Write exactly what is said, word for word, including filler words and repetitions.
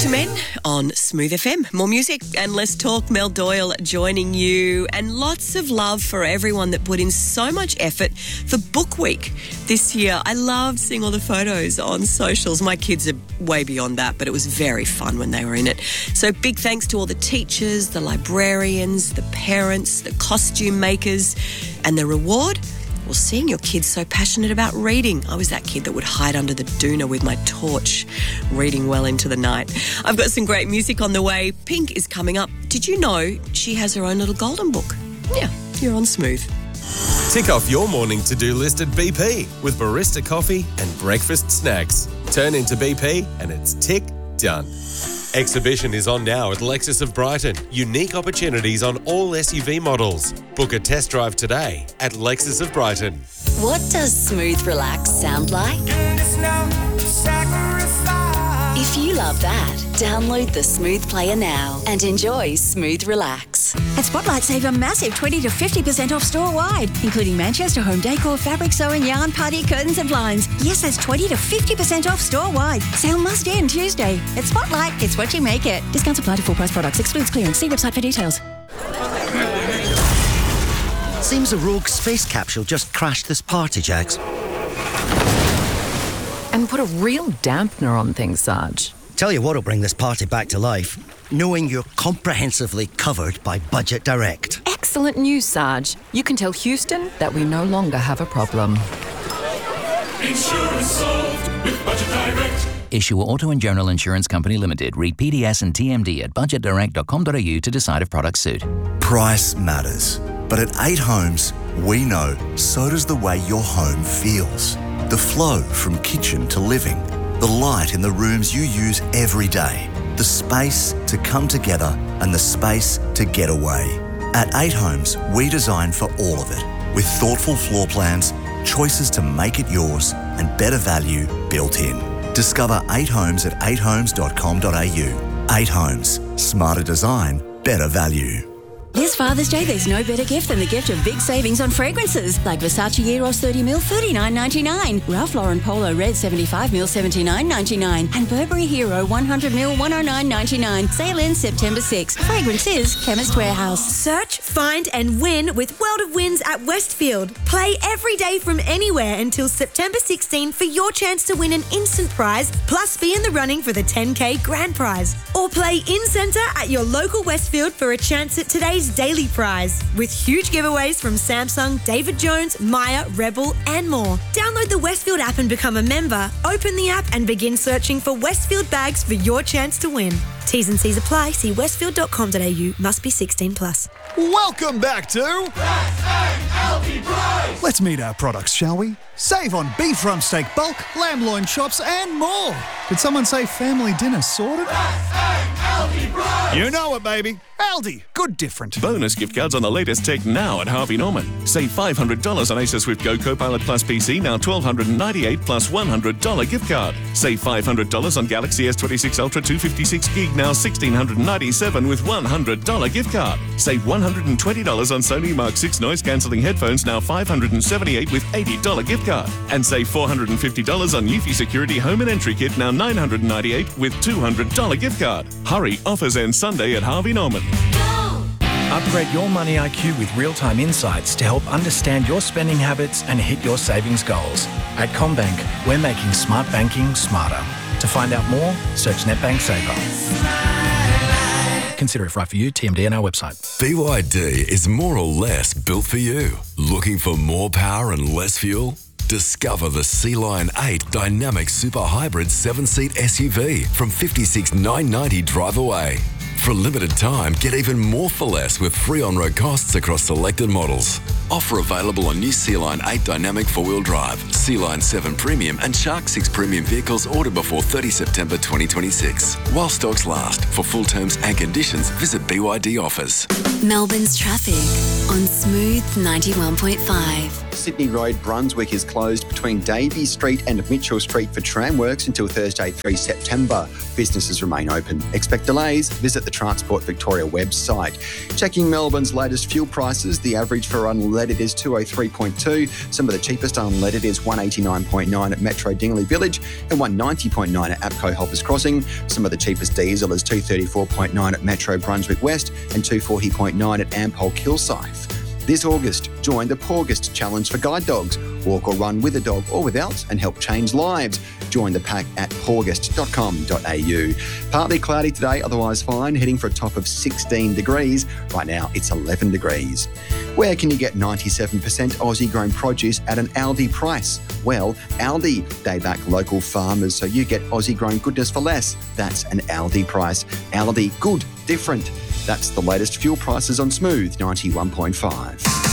to Men on Smooth F M. More music and less talk. Mel Doyle joining you, and lots of love for everyone that put in so much effort for Book Week this year. I loved seeing all the photos on socials. My kids are way beyond that, but it was very fun when they were in it. So big thanks to all the teachers, the librarians, the parents, the costume makers, and the reward? Well, seeing your kids so passionate about reading. I was that kid that would hide under the doona with my torch, reading well into the night. I've got some great music on the way. Pink is coming up. Did you know she has her own little golden book? Yeah, you're on Smooth. Tick off your morning to-do list at B P with barista coffee and breakfast snacks. Turn into B P and it's tick done. Exhibition is on now at Lexus of Brighton. Unique opportunities on all S U V models. Book a test drive today at Lexus of Brighton. What does Smooth Relax sound like? If you love that, download the Smooth Player now and enjoy Smooth Relax. At Spotlight, save a massive twenty to fifty percent off store-wide, including Manchester home decor, fabric sewing, yarn, party, curtains and blinds. Yes, that's twenty to fifty percent off store-wide. Sale must end Tuesday. At Spotlight, it's what you make it. Discounts apply to full-price products. Excludes clearance. See website for details. Seems a rogue space capsule just crashed this party, Jags. And put a real dampener on things, Sarge. Tell you what'll bring this party back to life. Knowing you're comprehensively covered by Budget Direct. Excellent news, Sarge. You can tell Houston that we no longer have a problem. Insurance solved with Budget Direct. Issue Auto and General Insurance Company Limited. Read P D S and T M D at budget direct dot com dot a u to decide if products suit. Price matters. But at eight Homes, we know so does the way your home feels. The flow from kitchen to living. The light in the rooms you use every day. The space to come together and the space to get away. At eight Homes, we design for all of it. With thoughtful floor plans, choices to make it yours, and better value built in. Discover eight Homes at eight homes dot com dot a u. eight Homes. Smarter design, better value. This Father's Day, there's no better gift than the gift of big savings on fragrances. Like Versace Eros thirty mil, thirty-nine ninety-nine. Ralph Lauren Polo Red seventy-five mil, seventy-nine ninety-nine. And Burberry Hero one hundred mil, one oh nine ninety-nine. Sale ends September sixth. Fragrances, Chemist Warehouse. Search, find and win with World of Wins at Westfield. Play every day from anywhere until September sixteenth for your chance to win an instant prize, plus be in the running for the ten K grand prize. Or play in-centre at your local Westfield for a chance at today's daily prize, with huge giveaways from Samsung, David Jones, Maya, Rebel and more. Download the Westfield app and become a member. Open the app and begin searching for Westfield bags for your chance to win. T's and C's apply. See westfield dot com dot a u. Must be sixteen plus. Welcome back to Let's meet our products, shall we? Save on beef rump steak bulk, lamb loin chops and more. Did someone say family dinner sorted? You know it, baby. Aldi, good different. Bonus gift cards on the latest tech now at Harvey Norman. Save five hundred dollars on Acer Swift Go Copilot Plus P C, now one thousand two hundred ninety-eight dollars plus one hundred dollars gift card. Save five hundred dollars on Galaxy S twenty-six Ultra two fifty-six gig, now one thousand six hundred ninety-seven dollars with one hundred dollars gift card. Save one hundred twenty dollars on Sony Mark six noise-cancelling headphones, now five hundred seventy-eight dollars with eighty dollars gift card. And save four hundred fifty dollars on Eufy Security Home and Entry Kit, now nine hundred ninety-eight dollars with two hundred dollars gift card. Hurry, offers end Sunday at Harvey Norman. Upgrade your money I Q with real-time insights to help understand your spending habits and hit your savings goals. At CommBank, we're making smart banking smarter. To find out more, search NetBank Saver. Consider if right for you, T M D and our website. B Y D is more or less built for you. Looking for more power and less fuel? Discover the Sea-Lion eight Dynamic Super Hybrid seven-seat S U V from fifty-six thousand nine hundred ninety dollars drive away. For a limited time, get even more for less with free on-road costs across selected models. Offer available on new Sea-Lion eight Dynamic four-wheel drive, Sea-Lion seven Premium and Shark six Premium vehicles ordered before thirtieth September twenty twenty-six. While stocks last. For full terms and conditions, visit B Y D Offers. Melbourne's traffic on Smooth ninety-one point five. Sydney Road, Brunswick is closed between Davey Street and Mitchell Street for tram works until Thursday, the third of September. Businesses remain open. Expect delays? Visit the Transport Victoria website. Checking Melbourne's latest fuel prices, the average for unleaded is two oh three point two. Some of the cheapest unleaded is one one eighty-nine point nine at Metro Dingley Village and one ninety point nine at APCO Hoppers Crossing. Some of the cheapest diesel is two thirty-four point nine at Metro Brunswick West and two forty point nine at Ampol Kilsyth. This August, join the Paugust Challenge for Guide Dogs. Walk or run with a dog or without and help change lives. Join the pack at paugust dot com dot a u. Partly cloudy today, otherwise fine, heading for a top of sixteen degrees. Right now, it's eleven degrees. Where can you get ninety-seven percent Aussie grown produce at an Aldi price? Well, Aldi. They back local farmers, so you get Aussie grown goodness for less. That's an Aldi price. Aldi, good, different. That's the latest fuel prices on Smooth ninety-one point five.